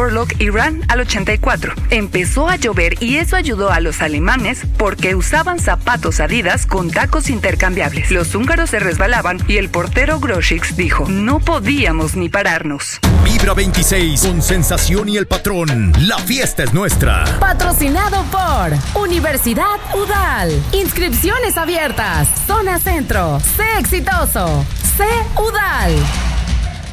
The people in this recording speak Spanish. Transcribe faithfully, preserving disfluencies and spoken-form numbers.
Orlok Irán al ochenta y cuatro. Empezó a llover y eso ayudó a los alemanes porque usaban zapatos Adidas con tacos intercambiables. Los húngaros se resbalaban y el portero Grosics dijo: no podíamos ni pararnos. Vibra veintiséis con Sensación y el Patrón. La fiesta es nuestra. Patrocinado por Universidad UDAL. Inscripciones abiertas. Zona Centro. Sé exitoso. Sé UDAL.